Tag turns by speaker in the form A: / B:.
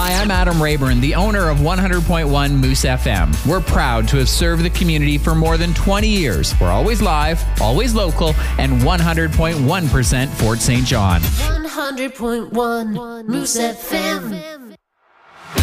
A: Hi, I'm Adam Rayburn, the owner of 100.1 Moose FM. We're proud to have served the community for more than 20 years. We're always live, always local, and 100.1% Fort St. John.
B: 100.1 Moose FM.